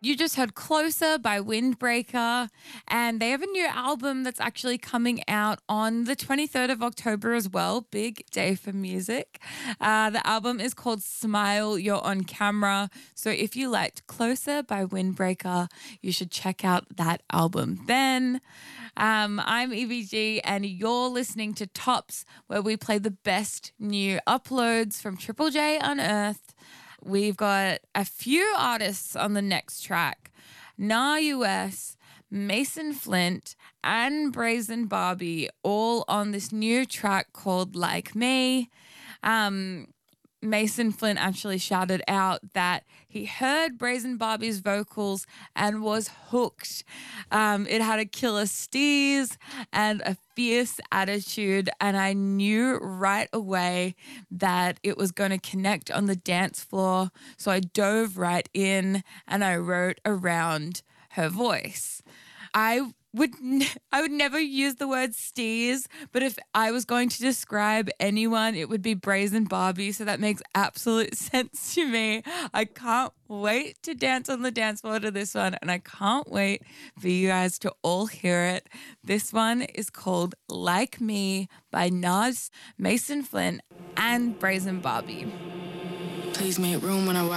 You just heard Closer by Windbreaker, and they have a new album that's actually coming out on the 23rd of October as well. Big day for music. The album is called Smile, You're on Camera. So if you liked Closer by Windbreaker, you should check out that album then. I'm EVG, and you're listening to Tops, where we play the best new uploads from Triple J Unearthed. We've got a few artists on the next track. Nah US, Mason Flint, and Brazen Barbie, all on this new track called Like Me. Mason Flint actually shouted out that he heard Brazen Barbie's vocals and was hooked. It had a killer steez and a fierce attitude, and I knew right away that it was going to connect on the dance floor. So I dove right in and I wrote around her voice. I would never use the word steez, but if I was going to describe anyone, it would be Brazen Barbie. So that makes absolute sense to me. I can't wait to dance on the dance floor to this one, and I can't wait for you guys to all hear it. This one is called Like Me by Nas, Mason Flint, and Brazen Barbie. Please make room when I walk.